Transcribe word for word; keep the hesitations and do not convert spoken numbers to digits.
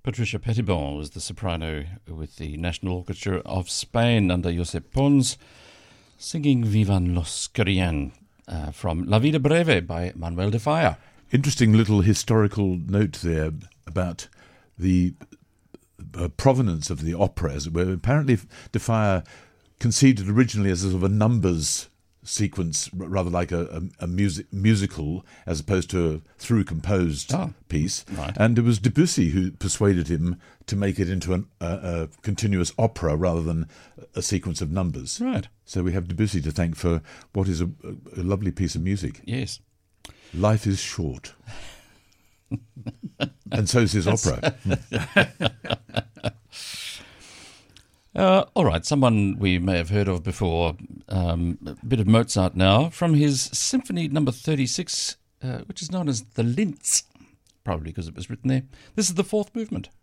Patricia Petitbon was the soprano with the National Orchestra of Spain under Josep Pons, singing Vivan los Querían uh, from La Vida Breve by Manuel de Falla. Interesting little historical note there about the uh, provenance of the opera, as it were. Apparently, de Falla conceived it originally as a sort of a numbers sequence, rather like a, a, a music, musical as opposed to a through composed oh, piece. Right. And it was Debussy who persuaded him to make it into an, a, a continuous opera rather than a sequence of numbers. Right. So we have Debussy to thank for what is a, a lovely piece of music. Yes. Life is short. And so is his opera. Uh, all right, someone we may have heard of before, um, a bit of Mozart now, from his Symphony number thirty-six, uh, which is known as the Linz, probably because it was written there. This is the fourth movement.